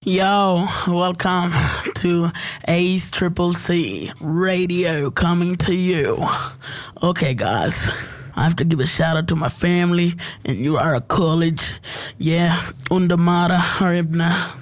Yo, welcome to Ace Triple C Radio coming to you. Okay, guys, I have to give a shout out to my family and you are a college. Yeah, undermara haribna.